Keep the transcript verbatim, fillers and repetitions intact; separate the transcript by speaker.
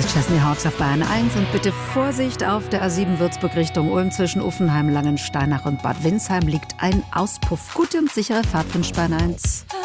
Speaker 1: Chesney Hawks auf Bahn eins und bitte Vorsicht auf der A sieben Würzburg Richtung Ulm zwischen Uffenheim, Langensteinach und Bad Windsheim liegt ein Auspuff. Gute und sichere Fahrt wünscht Bahn eins.